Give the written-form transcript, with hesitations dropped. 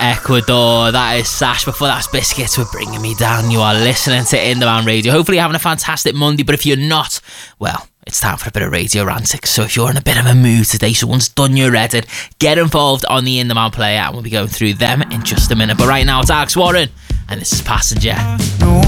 Ecuador. That is Sash. Before that's Biscuits with Bringing Me Down. You are listening to In The Man Radio. Hopefully you're having a fantastic Monday, but if you're not, well, it's time for a bit of Radio Rantic. So if you're in a bit of a mood today, someone's done your Reddit, get involved on the In The Man player and we'll be going through them in just a minute. But right now it's Alex Warren and this is Passenger.